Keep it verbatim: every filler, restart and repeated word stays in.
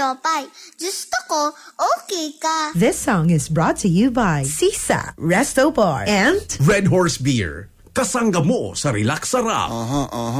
siopay. Gusto ko, okay ka. This song is brought to you by Sisa Resto Bar and Red Horse Beer. Kasangga mo sa relax sarap. Aha, aha.